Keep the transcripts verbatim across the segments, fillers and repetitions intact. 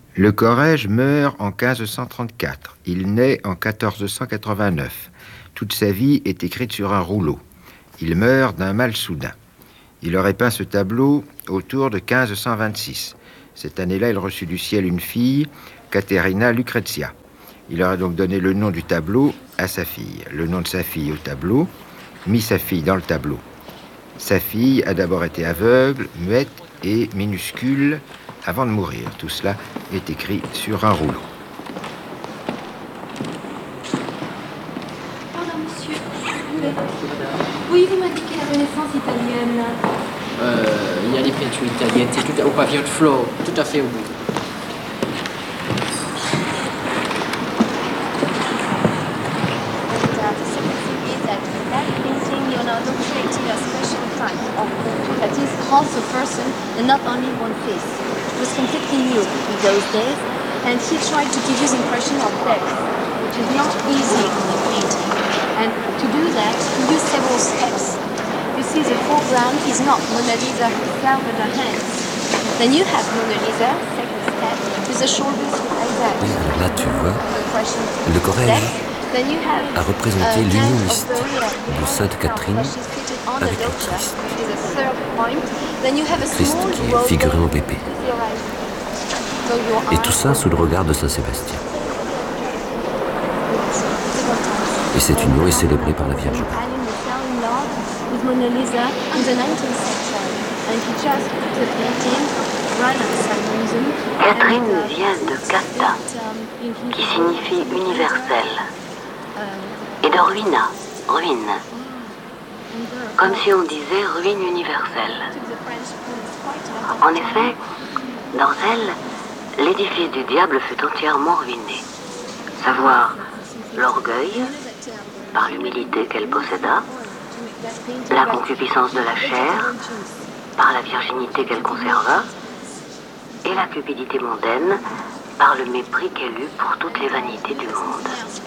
Le Corrège meurt en quinze cent trente-quatre. Il naît en quatorze cent quatre-vingt-neuf. Toute sa vie est écrite sur un rouleau. Il meurt d'un mal soudain. Il aurait peint ce tableau autour de quinze cent vingt-six. Cette année-là, il reçut du ciel une fille, Caterina Lucrezia. Il aurait donc donné le nom du tableau à sa fille, le nom de sa fille au tableau, mis sa fille dans le tableau. Sa fille a d'abord été aveugle, muette et minuscule avant de mourir. Tout cela est écrit sur un rouleau. Pardon, monsieur. Oui, vous m'indiquez la Renaissance italienne. Euh, il y a des peintures italiennes, c'est tout au pavillon de Flore, tout à fait au bout. That is half a person and not only one face. It was completely new in those days, and he tried to give you the impression of depth, which is not easy in the painting. And to do that, he used several steps. You see, the foreground is not Mona Lisa herself but her hands. Then you have Mona Lisa, second step, with the shoulders like that. Oui, alors là, tu vois, le Corrège a représenté l'union mystique de Sainte Catherine avec le Christ. Christ qui est figuré en bébé. Et tout ça sous le regard de Saint Sébastien. Et cette union est célébrée par la Vierge Marie. Catherine vient de Cata, qui signifie universel, et de ruina, ruine, comme si on disait ruine universelle. En effet, dans elle, l'édifice du diable fut entièrement ruiné. Savoir l'orgueil, par l'humilité qu'elle posséda, la concupiscence de la chair, par la virginité qu'elle conserva, et la cupidité mondaine, par le mépris qu'elle eut pour toutes les vanités du monde.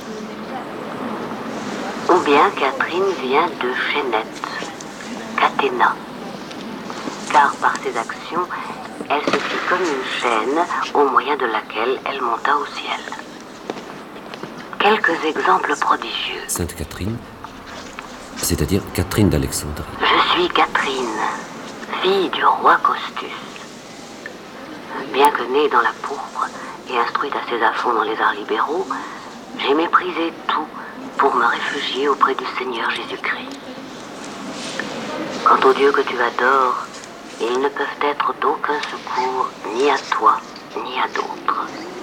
Ou bien Catherine vient de chaînette, catena, car par ses actions, elle se fit comme une chaîne au moyen de laquelle elle monta au ciel. Quelques exemples prodigieux. Sainte Catherine, c'est-à-dire Catherine d'Alexandrie. Je suis Catherine, fille du roi Costus. Bien que née dans la pourpre et instruite assez à fond dans les arts libéraux, j'ai méprisé tout pour me réfugier auprès du Seigneur Jésus-Christ. Quant aux dieux que tu adores, ils ne peuvent être d'aucun secours ni à toi, ni à d'autres.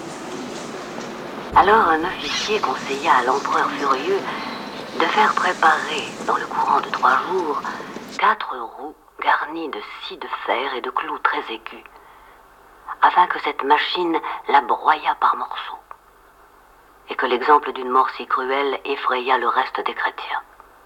Alors un officier conseilla à l'empereur furieux de faire préparer, dans le courant de trois jours, quatre roues garnies de scie de fer et de clous très aigus, afin que cette machine la broyât par morceaux, et que l'exemple d'une mort si cruelle effraya le reste des chrétiens.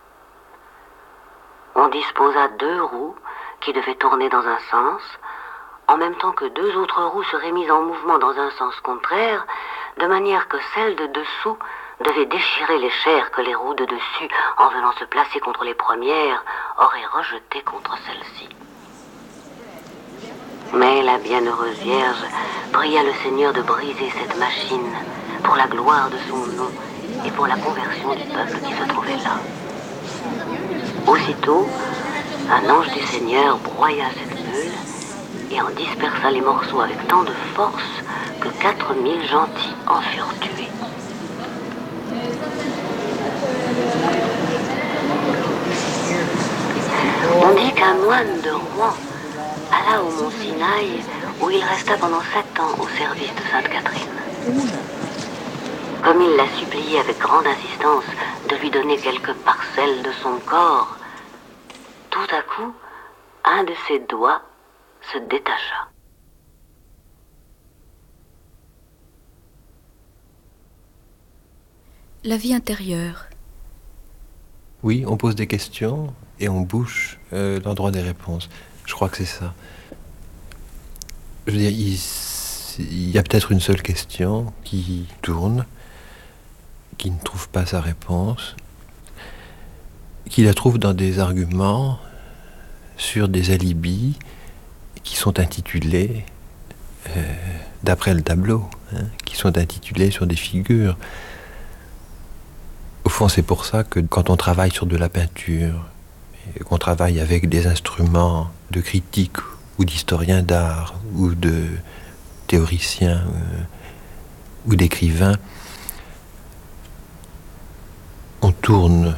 On disposa deux roues qui devaient tourner dans un sens, en même temps que deux autres roues seraient mises en mouvement dans un sens contraire, de manière que celle de dessous devait déchirer les chairs que les roues de dessus, en venant se placer contre les premières, auraient rejetées contre celles-ci. Mais la bienheureuse Vierge pria le Seigneur de briser cette machine pour la gloire de son nom et pour la conversion du peuple qui se trouvait là. Aussitôt, un ange du Seigneur broya cette meule et en dispersa les morceaux avec tant de force que quatre mille gentils en furent tués. On dit qu'un moine de Rouen alla au mont Sinaï, où il resta pendant sept ans au service de Sainte Catherine. Comme il l'a supplié avec grande insistance de lui donner quelques parcelles de son corps, tout à coup, un de ses doigts se détacha. La vie intérieure. Oui, on pose des questions et on bouche euh, l'endroit des réponses. Je crois que c'est ça. Je veux dire, il, il y a peut-être une seule question qui tourne, qui ne trouve pas sa réponse, qui la trouve dans des arguments sur des alibis qui sont intitulés euh, d'après le tableau, hein, qui sont intitulés sur des figures. Au fond, c'est pour ça que quand on travaille sur de la peinture, et qu'on travaille avec des instruments de critique ou d'historiens d'art ou de théoriciens euh, ou d'écrivains, on tourne,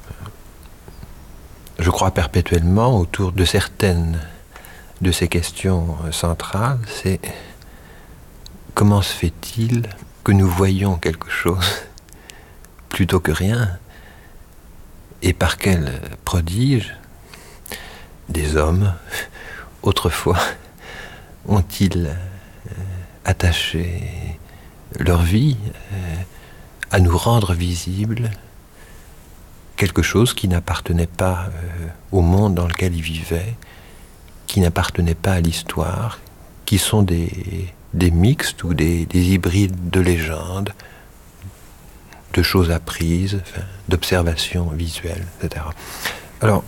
je crois, perpétuellement autour de certaines de ces questions centrales. C'est comment se fait-il que nous voyons quelque chose plutôt que rien, et par quel prodige des hommes, autrefois, ont-ils euh, attaché leur vie euh, à nous rendre visible quelque chose qui n'appartenait pas euh, au monde dans lequel ils vivaient, qui n'appartenait pas à l'histoire, qui sont des, des mixtes ou des, des hybrides de légendes, de choses apprises, enfin, d'observations visuelles, et cetera. Alors,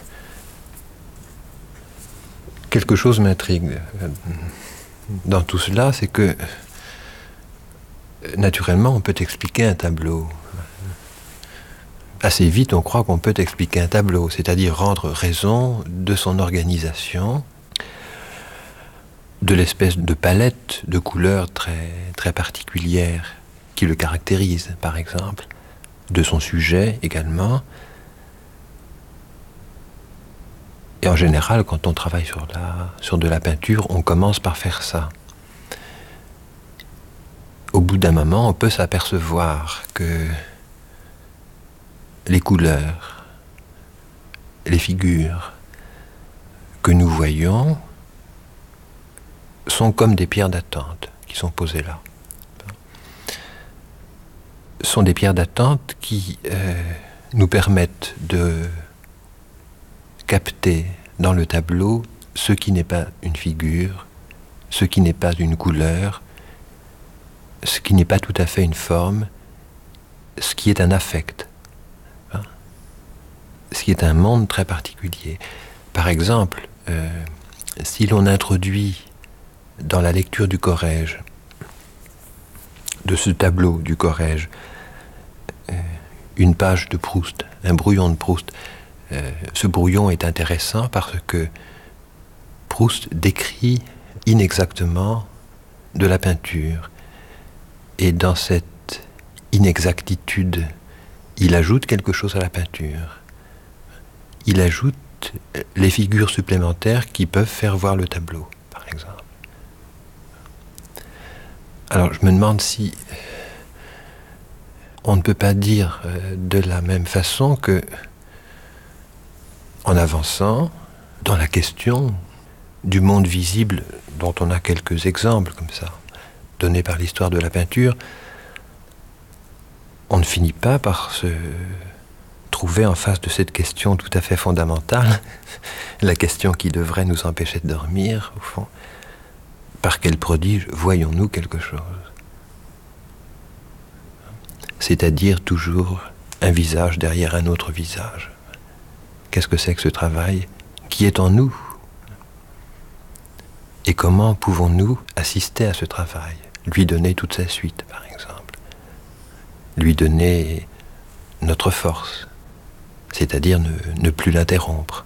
quelque chose m'intrigue dans tout cela, c'est que, naturellement, on peut expliquer un tableau. Assez vite, on croit qu'on peut expliquer un tableau, c'est-à-dire rendre raison de son organisation, de l'espèce de palette de couleurs très, très particulière qui le caractérise, par exemple, de son sujet également. Et en général, quand on travaille sur, la, sur de la peinture, on commence par faire ça. Au bout d'un moment, on peut s'apercevoir que les couleurs, les figures que nous voyons sont comme des pierres d'attente qui sont posées là. Sont des pierres d'attente qui euh, nous permettent de capter dans le tableau ce qui n'est pas une figure, ce qui n'est pas une couleur, ce qui n'est pas tout à fait une forme, ce qui est un affect, hein, ce qui est un monde très particulier. Par exemple, euh, si l'on introduit dans la lecture du Corrège, de ce tableau du Corrège, euh, une page de Proust, un brouillon de Proust, euh, ce brouillon est intéressant parce que Proust décrit inexactement de la peinture. Et dans cette inexactitude, il ajoute quelque chose à la peinture. Il ajoute les figures supplémentaires qui peuvent faire voir le tableau, par exemple. Alors je me demande si on ne peut pas dire de la même façon que, en avançant dans la question du monde visible, dont on a quelques exemples comme ça, donnés par l'histoire de la peinture, on ne finit pas par se trouver en face de cette question tout à fait fondamentale, la question qui devrait nous empêcher de dormir, au fond. Par quel prodige voyons-nous quelque chose? C'est-à-dire toujours un visage derrière un autre visage. Qu'est-ce que c'est que ce travail qui est en nous? Et comment pouvons-nous assister à ce travail? Lui donner toute sa suite, par exemple. Lui donner notre force, c'est-à-dire ne, ne plus l'interrompre.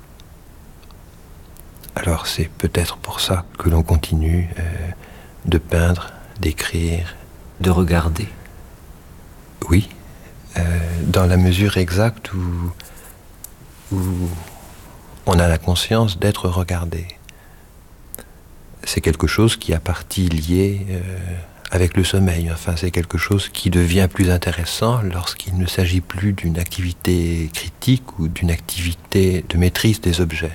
Alors c'est peut-être pour ça que l'on continue euh, de peindre, d'écrire, de regarder. Oui, euh, dans la mesure exacte où, où on a la conscience d'être regardé. C'est quelque chose qui a partie liée euh, avec le sommeil. Enfin, c'est quelque chose qui devient plus intéressant lorsqu'il ne s'agit plus d'une activité critique ou d'une activité de maîtrise des objets.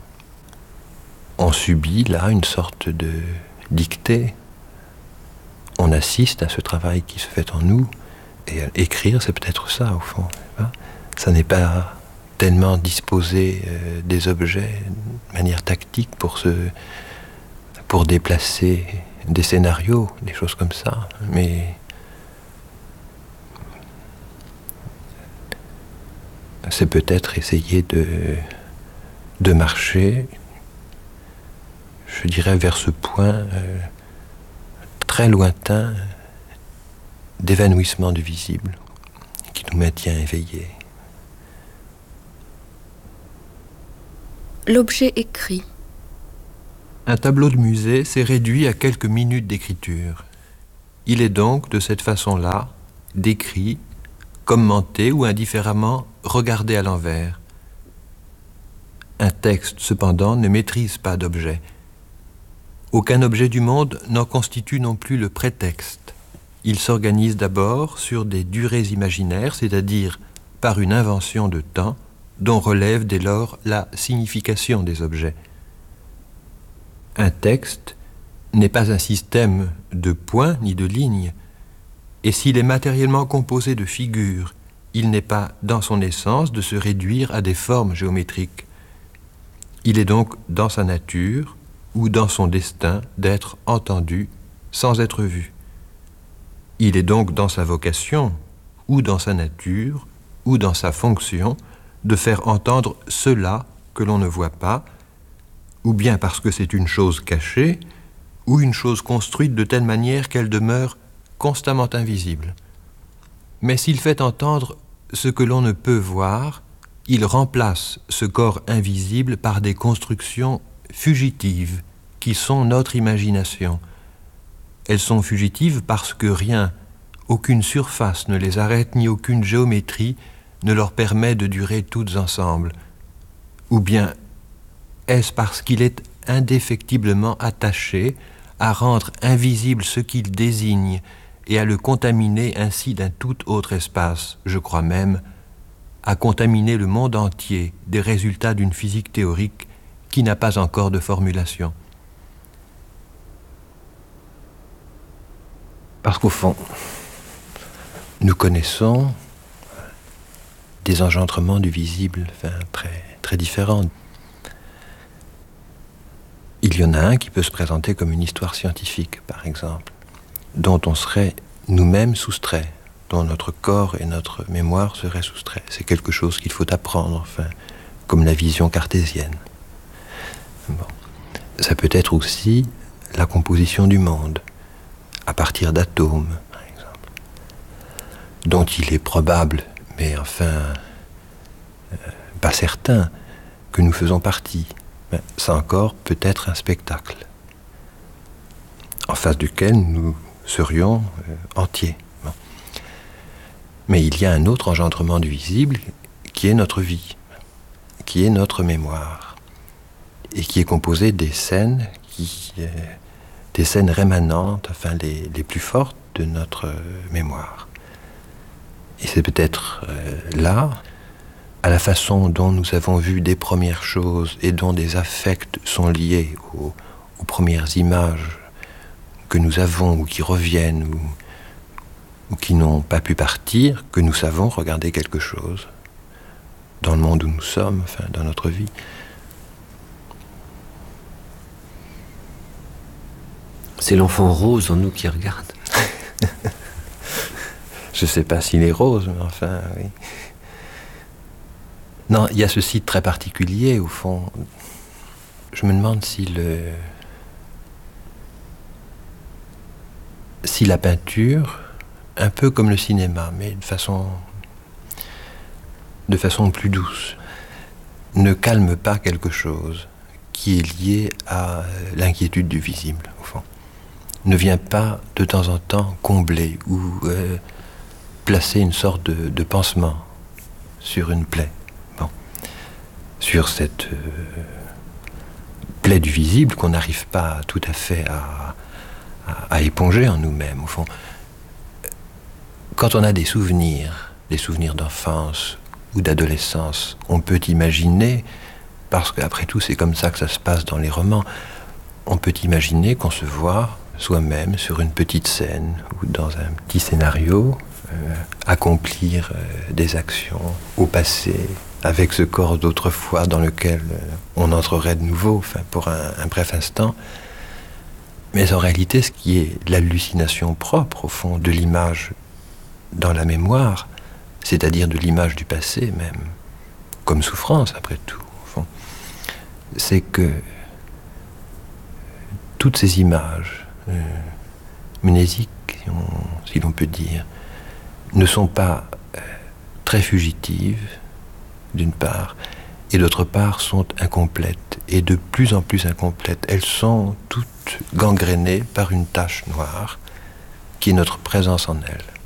On subit là une sorte de dictée. On assiste à ce travail qui se fait en nous. Et écrire, c'est peut-être ça, au fond. Ça n'est pas tellement disposer euh, des objets de manière tactique pour se... pour déplacer des scénarios, des choses comme ça, mais c'est peut-être essayer de, de marcher, je dirais, vers ce point euh, très lointain d'évanouissement du visible qui nous maintient éveillés. L'objet écrit. Un tableau de musée s'est réduit à quelques minutes d'écriture. Il est donc, de cette façon-là, décrit, commenté ou indifféremment regardé à l'envers. Un texte, cependant, ne maîtrise pas d'objet. Aucun objet du monde n'en constitue non plus le prétexte. Il s'organise d'abord sur des durées imaginaires, c'est-à-dire par une invention de temps, dont relève dès lors la signification des objets. Un texte n'est pas un système de points ni de lignes, et s'il est matériellement composé de figures, il n'est pas dans son essence de se réduire à des formes géométriques. Il est donc dans sa nature ou dans son destin d'être entendu sans être vu. Il est donc dans sa vocation ou dans sa nature ou dans sa fonction de faire entendre cela que l'on ne voit pas, ou bien parce que c'est une chose cachée, ou une chose construite de telle manière qu'elle demeure constamment invisible. Mais s'il fait entendre ce que l'on ne peut voir, il remplace ce corps invisible par des constructions fugitives qui sont notre imagination. Elles sont fugitives parce que rien, aucune surface ne les arrête, ni aucune géométrie ne leur permet de durer toutes ensemble. Ou bien est-ce parce qu'il est indéfectiblement attaché à rendre invisible ce qu'il désigne et à le contaminer ainsi d'un tout autre espace, je crois même, à contaminer le monde entier des résultats d'une physique théorique qui n'a pas encore de formulation. Parce qu'au fond, nous connaissons des engendrements du visible, enfin, très, très différents. Il y en a un qui peut se présenter comme une histoire scientifique, par exemple, dont on serait nous-mêmes soustraits, dont notre corps et notre mémoire seraient soustraits. C'est quelque chose qu'il faut apprendre, enfin, comme la vision cartésienne. Bon. Ça peut être aussi la composition du monde, à partir d'atomes, par exemple, dont il est probable, mais enfin, euh, pas certain, que nous faisons partie. Mais ça encore peut être un spectacle, en face duquel nous serions euh, entiers. Bon. Mais il y a un autre engendrement du visible qui est notre vie, qui est notre mémoire, et qui est composé des scènes, qui, euh, des scènes rémanentes, enfin les, les plus fortes de notre euh, mémoire. Et c'est peut-être euh, là, à la façon dont nous avons vu des premières choses et dont des affects sont liés aux, aux premières images que nous avons ou qui reviennent ou, ou qui n'ont pas pu partir, que nous savons regarder quelque chose dans le monde où nous sommes, enfin dans notre vie. C'est l'enfant rose en nous qui regarde. Je ne sais pas s'il est rose, mais enfin, oui. Non, il y a ce site très particulier, au fond. Je me demande si le... si la peinture, un peu comme le cinéma, mais de façon... de façon plus douce, ne calme pas quelque chose qui est lié à l'inquiétude du visible, au fond. Ne vient pas, de temps en temps, combler ou euh, placer une sorte de, de pansement sur une plaie. Sur cette euh, plaie du visible qu'on n'arrive pas tout à fait à, à, à éponger en nous-mêmes, au fond. Quand on a des souvenirs, des souvenirs d'enfance ou d'adolescence, on peut imaginer, parce qu'après tout c'est comme ça que ça se passe dans les romans, on peut imaginer qu'on se voit soi-même sur une petite scène ou dans un petit scénario, euh, accomplir euh, des actions au passé, avec ce corps d'autrefois dans lequel on entrerait de nouveau, enfin pour un, un bref instant. Mais en réalité, ce qui est l'hallucination propre, au fond, de l'image dans la mémoire, c'est-à-dire de l'image du passé même, comme souffrance après tout, au fond, c'est que toutes ces images, euh, mnésiques, si, on, si l'on peut dire, ne sont pas euh, très fugitives, d'une part, et d'autre part sont incomplètes, et de plus en plus incomplètes. Elles sont toutes gangrénées par une tache noire qui est notre présence en elles.